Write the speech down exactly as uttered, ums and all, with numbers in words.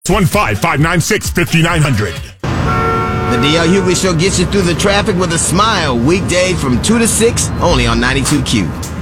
one five five nine six five nine zero zero. The D L Hughley Show gets you through the traffic with a smile. Weekday from two to six, only on ninety-two Q.